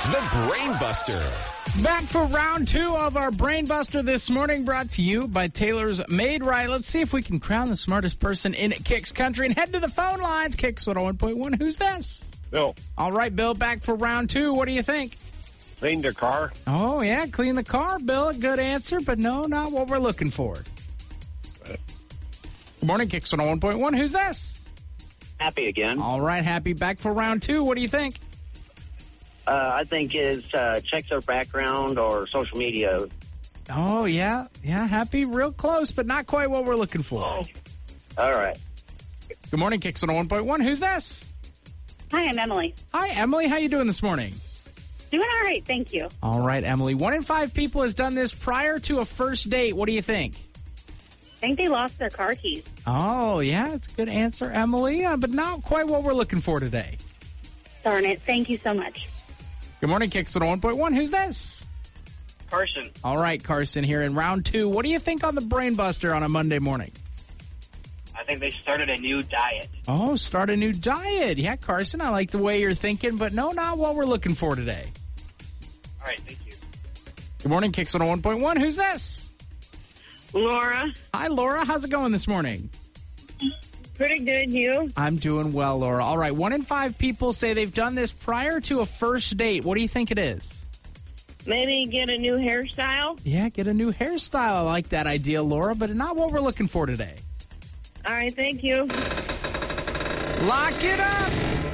the Brain Buster. Back for round 2 of our Brain Buster this morning, brought to you by Taylor's Made Right. Let's see if we can crown the smartest person in Kicks Country and head to the phone lines. Kicks 101.1. Who's this? Bill. All right, Bill, back for round 2. What do you think? Clean the car. Oh, yeah, clean the car, Bill. Good answer, but no, not what we're looking for. Good morning, Kicks 101.1. Who's this? Happy again. All right, Happy, back for round 2. What do you think? I think is checks their background or social media. Oh, yeah, Happy, real close, but not quite what we're looking for. Oh. All right. Good morning, Kicks 101.1. Who's this? Hi, I'm Emily. Hi, Emily. How you doing this morning? Doing all right, thank you. All right, Emily. 1 in 5 people has done this prior to a first date. What do you think? I think they lost their car keys. Oh, yeah, it's a good answer, Emily, but not quite what we're looking for today. Darn it. Thank you so much. Good morning, Kicks 101.1. Who's this? Carson. All right, Carson here in round 2. What do you think on the Brain Buster on a Monday morning? I think they started a new diet. Oh, start a new diet. Yeah, Carson, I like the way you're thinking, but no, not what we're looking for today. All right, thank you. Good morning, Kicks 101.1. Who's this? Laura. Hi, Laura. How's it going this morning? Pretty good, you? I'm doing well, Laura. All right, 1 in 5 people say they've done this prior to a first date. What do you think it is? Maybe get a new hairstyle? Yeah, get a new hairstyle. I like that idea, Laura, but not what we're looking for today. All right, thank you. Lock it up!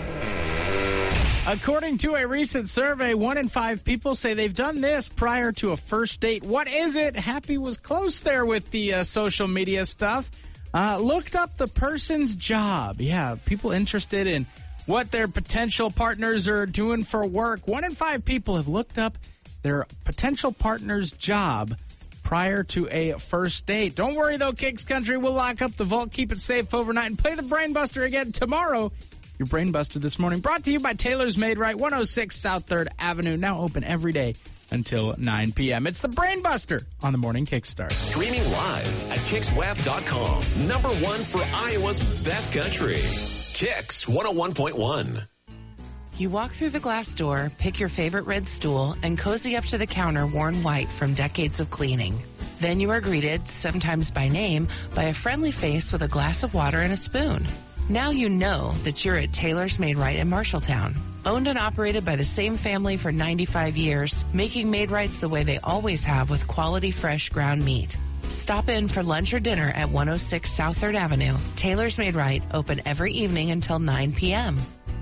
According to a recent survey, 1 in 5 people say they've done this prior to a first date. What is it? Happy was close there with the social media stuff. Looked up the person's job. Yeah, people interested in what their potential partners are doing for work. 1 in 5 people have looked up their potential partner's job prior to a first date. Don't worry, though, Kicks Country. We'll lock up the vault, keep it safe overnight, and play the Brain Buster again tomorrow. Your Brain Buster this morning brought to you by Taylor's Made Right, 106 South 3rd Avenue, now open every day until 9 p.m. It's the Brain Buster on the Morning Kickstart. Streaming live at KicksWeb.com. #1 for Iowa's best country. Kicks 101.1. You walk through the glass door, pick your favorite red stool, and cozy up to the counter worn white from decades of cleaning. Then you are greeted, sometimes by name, by a friendly face with a glass of water and a spoon. Now you know that you're at Taylor's Made Right in Marshalltown. Owned and operated by the same family for 95 years, making Made Rights the way they always have with quality, fresh ground meat. Stop in for lunch or dinner at 106 South 3rd Avenue. Taylor's Made Right, open every evening until 9 p.m.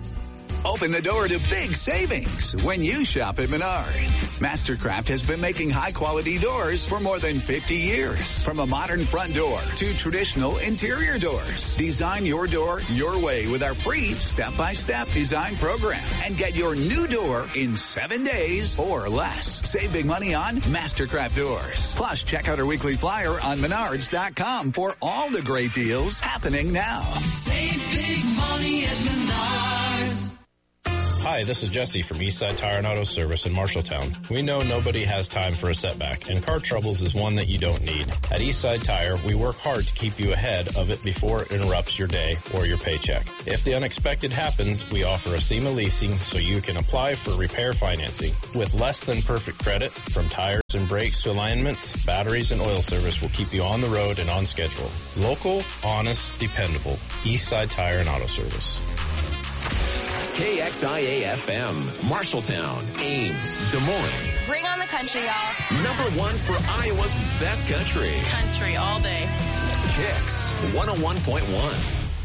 Open the door to big savings when you shop at Menards. Mastercraft has been making high-quality doors for more than 50 years. From a modern front door to traditional interior doors. Design your door your way with our free step-by-step design program. And get your new door in 7 days or less. Save big money on Mastercraft doors. Plus, check out our weekly flyer on Menards.com for all the great deals happening now. Save big money at Menards. Hi, this is Jesse from Eastside Tire and Auto Service in Marshalltown. We know nobody has time for a setback, and car troubles is one that you don't need. At Eastside Tire, we work hard to keep you ahead of it before it interrupts your day or your paycheck. If the unexpected happens, we offer a SEMA leasing so you can apply for repair financing. With less than perfect credit, from tires and brakes to alignments, batteries and oil service will keep you on the road and on schedule. Local, honest, dependable. Eastside Tire and Auto Service. KXIA-FM, Marshalltown, Ames, Des Moines. Bring on the country, y'all. #1 for Iowa's best country. Country all day. Kicks 101.1.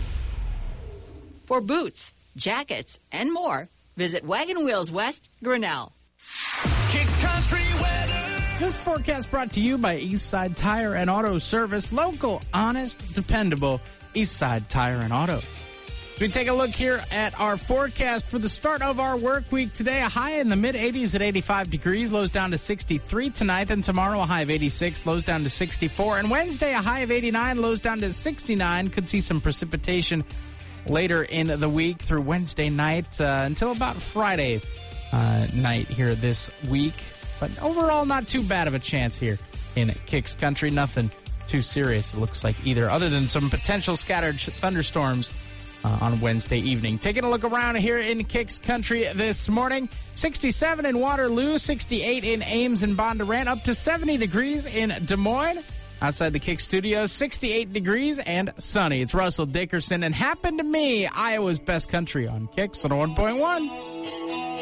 For boots, jackets, and more, visit Wagon Wheels West, Grinnell. Kicks Country weather. This forecast brought to you by Eastside Tire and Auto Service. Local, honest, dependable Eastside Tire and Auto. So we take a look here at our forecast for the start of our work week today. A high in the mid-80s at 85 degrees, lows down to 63 tonight. And tomorrow, a high of 86, lows down to 64. And Wednesday, a high of 89, lows down to 69. Could see some precipitation later in the week through Wednesday night until about Friday night here this week. But overall, not too bad of a chance here in Kicks Country. Nothing too serious, it looks like, either, other than some potential scattered thunderstorms on Wednesday evening. Taking a look around here in Kicks Country this morning. 67 in Waterloo, 68 in Ames and Bondurant, up to 70 degrees in Des Moines. Outside the Kicks studios, 68 degrees and sunny. It's Russell Dickerson and Happen to Me, Iowa's Best Country on Kicks 101.1.